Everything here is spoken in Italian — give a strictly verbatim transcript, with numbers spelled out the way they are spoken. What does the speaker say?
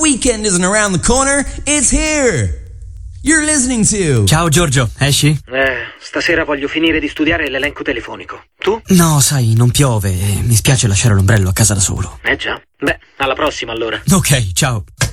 weekend isn't around the corner, it's here. You're listening to... Ciao Giorgio, esci? Eh, stasera voglio finire di studiare l'elenco telefonico. Tu? No, sai, non piove e mi spiace lasciare l'ombrello a casa da solo. Eh già. Beh, alla prossima allora. Ok, ciao.